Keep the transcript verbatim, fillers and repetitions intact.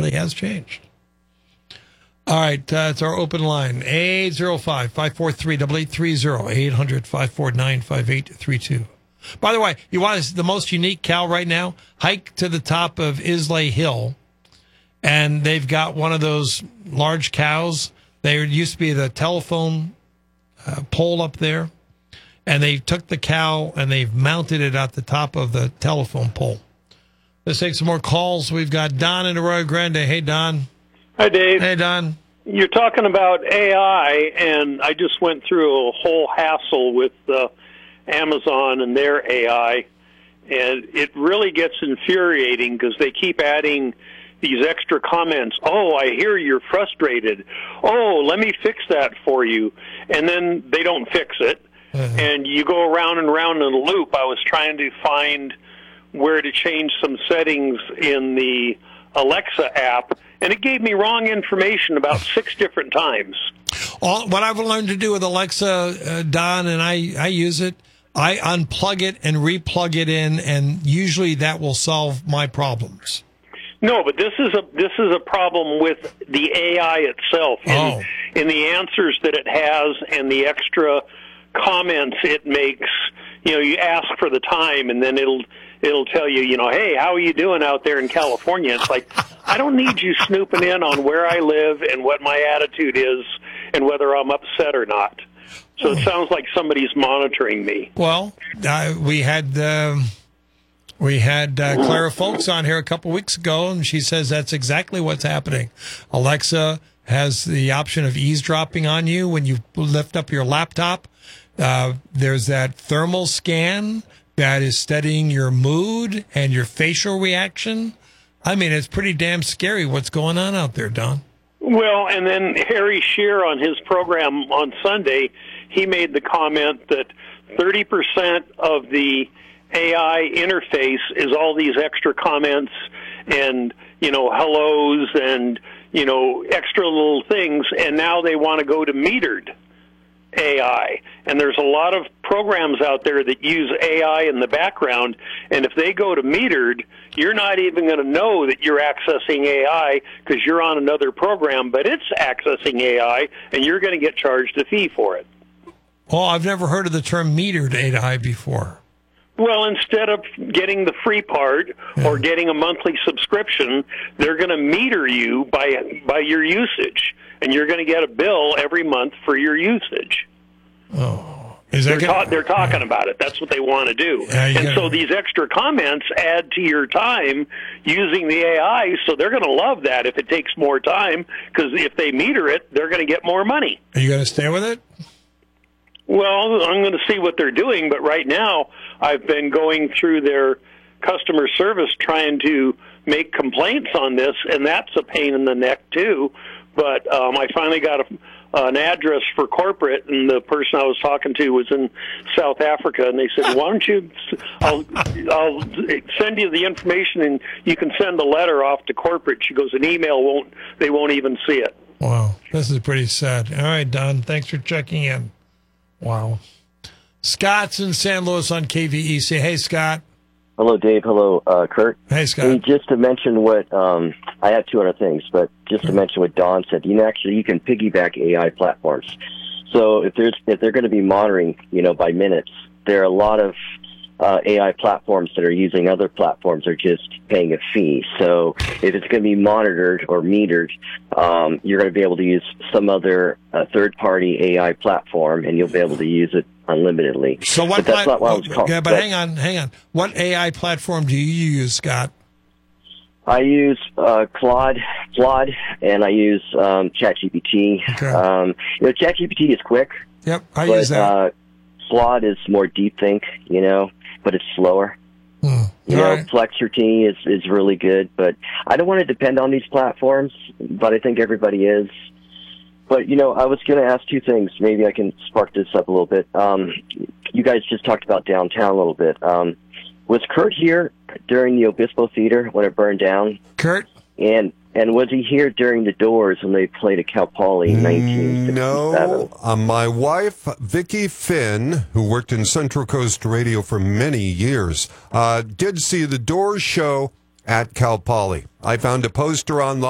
really has changed. All right, uh, it's our open line, eight zero five, five four three, eight eight three zero, eight hundred, five four nine, five eight three two. By the way, you want the most unique cow right now? Hike to the top of Islay Hill, and they've got one of those large cows. There used to be the telephone uh, pole up there, and they took the cow and they've mounted it at the top of the telephone pole. Let's take some more calls. We've got Don in Arroyo Grande. Hey, Don. Hi, Dave. Hey, Don. You're talking about A I, and I just went through a whole hassle with uh, Amazon and their A I, and it really gets infuriating because they keep adding these extra comments. Oh, I hear you're frustrated. Oh, let me fix that for you. And then they don't fix it, uh-huh. and you go around and around in a loop. I was trying to find where to change some settings in the Alexa app, and it gave me wrong information about six different times. All, what I've learned to do with Alexa, uh, Don, and I, I use it, I unplug it and replug it in, and usually that will solve my problems. No, but this is a this is a problem with the A I itself, in, oh. in the answers that it has and the extra comments it makes. You know, you ask for the time, and then it'll it'll tell you, you know, hey, how are you doing out there in California? It's like, I don't need you snooping in on where I live and what my attitude is and whether I'm upset or not. So it sounds like somebody's monitoring me. Well, uh, we had um, we had uh, Clara Folks on here a couple weeks ago, and she says that's exactly what's happening. Alexa has the option of eavesdropping on you when you lift up your laptop. Uh, there's that thermal scan that is studying your mood and your facial reaction. I mean, it's pretty damn scary what's going on out there, Don. Well, and then Harry Shearer on his program on Sunday, he made the comment that thirty percent of the A I interface is all these extra comments and, you know, hellos and, you know, extra little things, and now they want to go to metered A I. And there's a lot of programs out there that use A I in the background, and if they go to metered, you're not even going to know that you're accessing A I because you're on another program, but it's accessing A I, and you're going to get charged a fee for it. Well, I've never heard of the term metered A I before. Well, instead of getting the free part yeah. or getting a monthly subscription, they're going to meter you by by your usage, and you're going to get a bill every month for your usage. Oh, is that they're, gonna, ta- they're talking yeah. about it. That's what they want to do. Yeah, and gotta, so these extra comments add to your time using the A I, so they're going to love that if it takes more time, because if they meter it, they're going to get more money. Are you going to stay with it? Well, I'm going to see what they're doing, but right now I've been going through their customer service trying to make complaints on this, and that's a pain in the neck too. But um, I finally got a, an address for corporate, and the person I was talking to was in South Africa, and they said, why don't you, I'll, I'll send you the information, and you can send a letter off to corporate. She goes, an email won't, they won't even see it. Wow, this is pretty sad. All right, Don, thanks for checking in. Wow. Scott's in San Luis on K V E C. Hey, Scott. Hello, Dave. Hello, uh, Kurt. Hey, Scott. Hey, just to mention what, um, I have two other things, but just to mention what Don said, you know, actually, you can piggyback A I platforms. So if there's, if they're going to be monitoring, you know, by minutes, there are a lot of uh, A I platforms that are using other platforms are just paying a fee. So if it's going to be monitored or metered, um, you're going to be able to use some other uh, third-party A I platform, and you'll be able to use it unlimitedly. So what? But that's plat- not what I was calling. Yeah, but, but hang on, hang on. What A I platform do you use, Scott? I use uh, Claude, Claude, and I use um, ChatGPT. Okay. Um, you know, ChatGPT is quick. Yep, I but, use that. Uh, Claude is more deep think, you know, but it's slower. Hmm. You All know, right. Flexerty is, is really good, but I don't want to depend on these platforms, but I think everybody is. But, you know, I was going to ask two things. Maybe I can spark this up a little bit. Um, you guys just talked about downtown a little bit. Um, was Kurt here during the Obispo Theater when it burned down? Kurt? And and was he here during the Doors when they played at Cal Poly in nineteen sixty-seven? No. Uh, my wife, Vicki Finn, who worked in Central Coast Radio for many years, uh, did see the Doors show at Cal Poly. I found a poster online.